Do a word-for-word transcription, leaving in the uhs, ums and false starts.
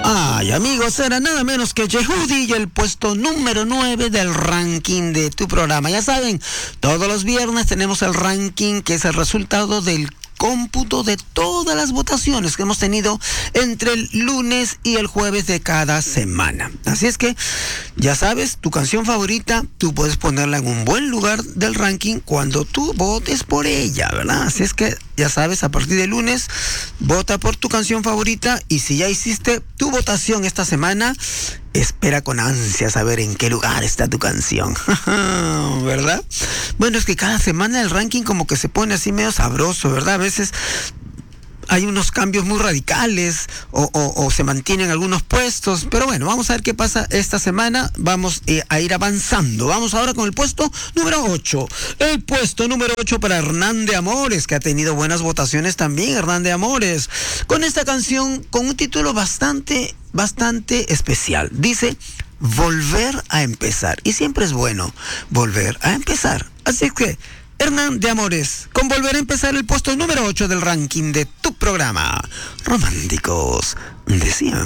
Ay, amigos, era nada menos que Yehudi y el puesto número nueve del ranking de tu programa. Ya saben, todos los viernes tenemos el ranking que es el resultado del cómputo de todas las votaciones que hemos tenido entre el lunes y el jueves de cada semana. Así es que, ya sabes, tu canción favorita, tú puedes ponerla en un buen lugar del ranking cuando tú votes por ella, ¿verdad? Así es que, ya sabes, a partir de lunes, vota por tu canción favorita y si ya hiciste tu votación esta semana, espera con ansia saber en qué lugar está tu canción, ¿verdad? Bueno, es que cada semana el ranking como que se pone así medio sabroso, ¿verdad? A veces hay unos cambios muy radicales o, o, o se mantienen algunos puestos, pero bueno, vamos a ver qué pasa esta semana. Vamos eh, a ir avanzando. Vamos ahora con el puesto número ocho. El puesto número ocho para Hernán de Amores, que ha tenido buenas votaciones también, Hernán de Amores, con esta canción con un título bastante, bastante especial. Dice, volver a empezar. Y siempre es bueno volver a empezar. Así que Hernán de Amores, con volver a empezar el puesto número ocho del ranking de tu programa. Románticos de siempre.